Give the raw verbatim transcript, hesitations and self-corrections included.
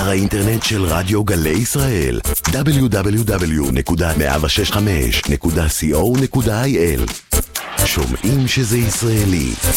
האינטרנט של רדיו גלי ישראל דאבליו דאבליו דאבליו נקודה מאה שש חמש נקודה קו נקודה איי אל. שומעים שזה ישראלי.